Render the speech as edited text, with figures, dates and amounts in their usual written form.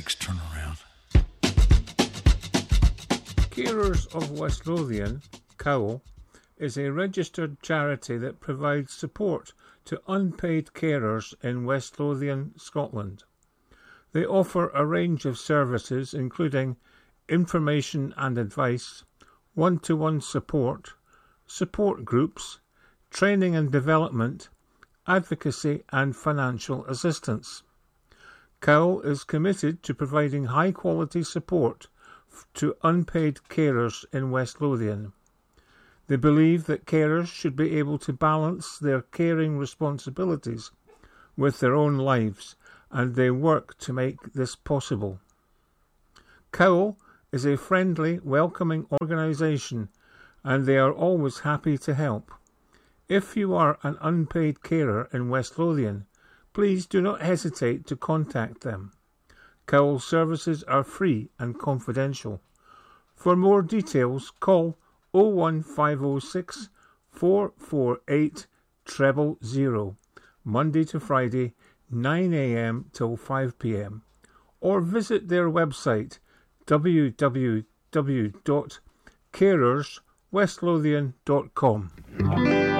sakes, turn around. Carers of West Lothian, COWL, is a registered charity that provides support to unpaid carers in West Lothian, Scotland. They offer a range of services including information and advice, one-to-one support, support groups, training and development, advocacy and financial assistance. COWL is committed to providing high-quality support to unpaid carers in West Lothian. They believe that carers should be able to balance their caring responsibilities with their own lives, and they work to make this possible. COWL is a friendly, welcoming organisation, and they are always happy to help. If you are an unpaid carer in West Lothian, please do not hesitate to contact them. COWL services are free and confidential. For more details, call 01506 448 000, Monday to Friday, 9 a.m. till 5 p.m, or visit their website www.carerswestlothian.com.